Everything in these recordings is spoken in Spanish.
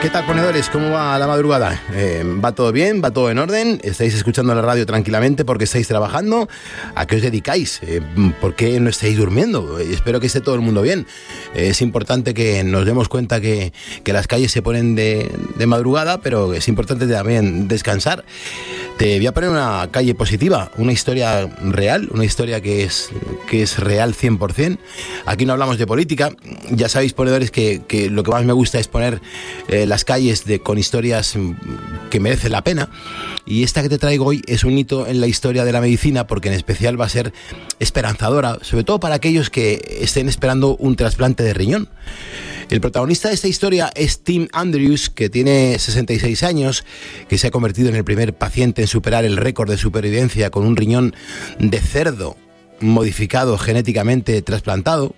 ¿Qué tal, ponedores? ¿Cómo va la madrugada? ¿Va todo bien? ¿Va todo en orden? ¿Estáis escuchando la radio tranquilamente porque estáis trabajando? ¿A qué os dedicáis? ¿Por qué no estáis durmiendo? Espero que esté todo el mundo bien. Es importante que nos demos cuenta que las calles se ponen de madrugada, pero es importante también descansar. Te voy a poner una calle positiva, una historia real, una historia que es real 100%. Aquí no hablamos de política. Ya sabéis, ponedores, que lo que más me gusta es poner las calles con historias que merecen la pena. Y esta que te traigo hoy es un hito en la historia de la medicina, porque en especial va a ser esperanzadora, sobre todo para aquellos que estén esperando un trasplante de riñón. El protagonista de esta historia es Tim Andrews, que tiene 66 años, que se ha convertido en el primer paciente en superar el récord de supervivencia con un riñón de cerdo modificado genéticamente trasplantado.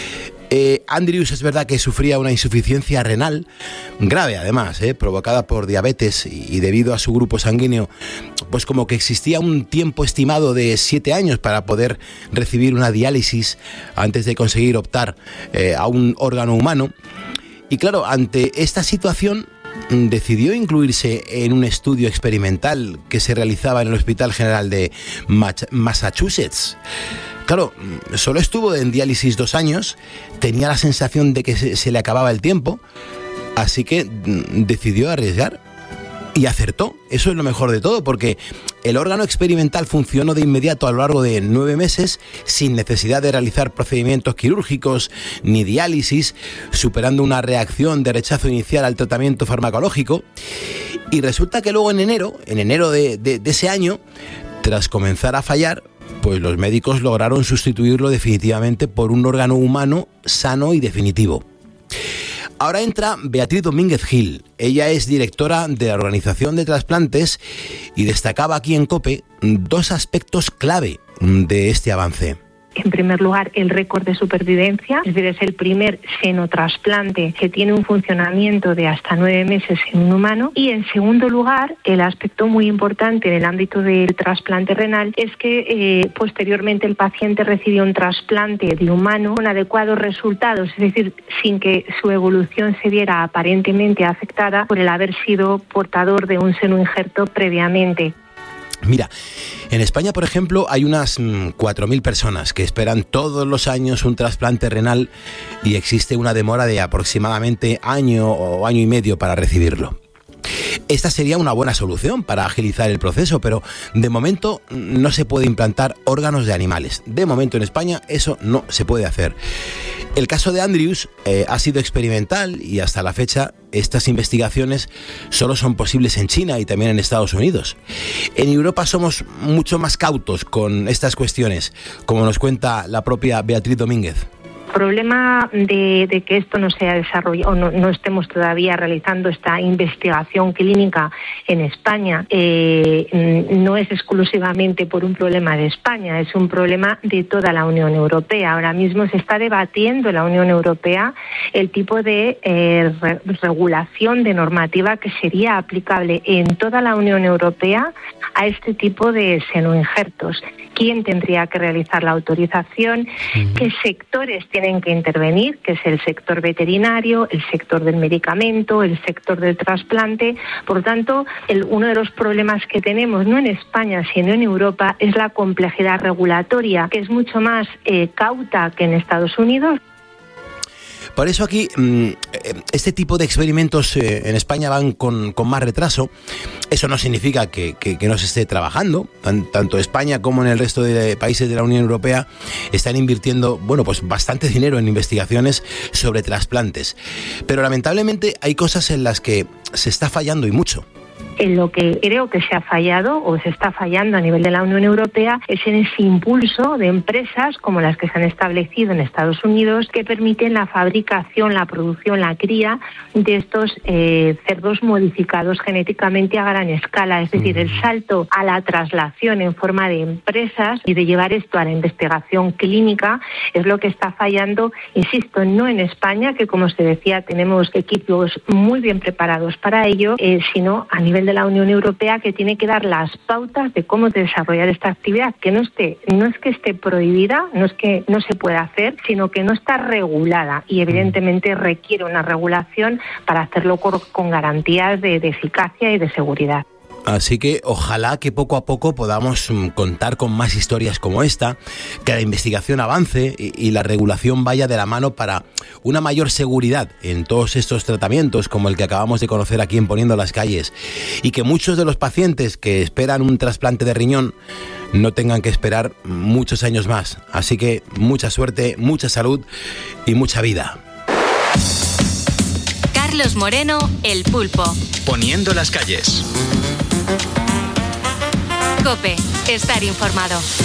Andrews es verdad que sufría una insuficiencia renal grave, además, provocada por diabetes, y debido a su grupo sanguíneo, pues como que existía un tiempo estimado de 7 años para poder recibir una diálisis antes de conseguir optar a un órgano humano. Y claro, ante esta situación decidió incluirse en un estudio experimental que se realizaba en el Hospital General de Massachusetts. Claro, solo estuvo en diálisis 2 años, tenía la sensación de que se le acababa el tiempo, así que decidió arriesgar y acertó. Eso es lo mejor de todo, porque el órgano experimental funcionó de inmediato a lo largo de 9 meses, sin necesidad de realizar procedimientos quirúrgicos ni diálisis, superando una reacción de rechazo inicial al tratamiento farmacológico. Y resulta que luego en enero de ese año, tras comenzar a fallar, pues los médicos lograron sustituirlo definitivamente por un órgano humano sano y definitivo. Ahora entra Beatriz Domínguez Gil. Ella es directora de la Organización de Trasplantes y destacaba aquí en COPE 2 aspectos clave de este avance. En primer lugar, el récord de supervivencia, es decir, es el primer xenotrasplante que tiene un funcionamiento de hasta 9 meses en un humano. Y en segundo lugar, el aspecto muy importante en el ámbito del trasplante renal es que posteriormente el paciente recibió un trasplante de humano con adecuados resultados, es decir, sin que su evolución se viera aparentemente afectada por el haber sido portador de un senoinjerto previamente. Mira, en España, por ejemplo, hay unas 4.000 personas que esperan todos los años un trasplante renal y existe una demora de aproximadamente año o año y medio para recibirlo. Esta sería una buena solución para agilizar el proceso, pero de momento no se puede implantar órganos de animales. De momento en España eso no se puede hacer. El caso de Andrews ha sido experimental y hasta la fecha estas investigaciones solo son posibles en China y también en Estados Unidos. En Europa somos mucho más cautos con estas cuestiones, como nos cuenta la propia Beatriz Domínguez. El problema de que esto no se ha desarrollado o no estemos todavía realizando esta investigación clínica en España no es exclusivamente por un problema de España, es un problema de toda la Unión Europea. Ahora mismo se está debatiendo en la Unión Europea el tipo de regulación de normativa que sería aplicable en toda la Unión Europea a este tipo de senoinjertos. ¿Quién tendría que realizar la autorización? ¿Qué sectores tienen que intervenir? Que es el sector veterinario, el sector del medicamento, el sector del trasplante. Por lo tanto, uno de los problemas que tenemos, no en España, sino en Europa, es la complejidad regulatoria, que es mucho más cauta que en Estados Unidos. Por eso aquí este tipo de experimentos en España van con más retraso. Eso no significa que no se esté trabajando. Tanto España como en el resto de países de la Unión Europea están invirtiendo, pues bastante dinero en investigaciones sobre trasplantes. Pero lamentablemente hay cosas en las que se está fallando y mucho. En lo que creo que se ha fallado o se está fallando a nivel de la Unión Europea es en ese impulso de empresas como las que se han establecido en Estados Unidos, que permiten la fabricación, la producción, la cría de estos cerdos modificados genéticamente a gran escala. Es decir, el salto a la traslación en forma de empresas y de llevar esto a la investigación clínica es lo que está fallando, insisto, no en España, que como se decía tenemos equipos muy bien preparados para ello, sino a nivel nivel de la Unión Europea, que tiene que dar las pautas de cómo desarrollar esta actividad, que no es que esté prohibida, no es que no se pueda hacer, sino que no está regulada y evidentemente requiere una regulación para hacerlo con garantías de eficacia y de seguridad. Así que ojalá que poco a poco podamos contar con más historias como esta, que la investigación avance y la regulación vaya de la mano para una mayor seguridad en todos estos tratamientos como el que acabamos de conocer aquí en Poniendo las Calles, y que muchos de los pacientes que esperan un trasplante de riñón no tengan que esperar muchos años más. Así que mucha suerte, mucha salud y mucha vida. Carlos Moreno, El Pulpo. Poniendo las Calles. COPE. Estar informado.